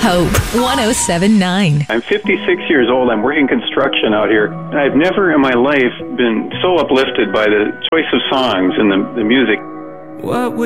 Hope 107.9. I'm 56 years old. I'm working construction out here. I've never in my life been so uplifted by the choice of songs and the music. What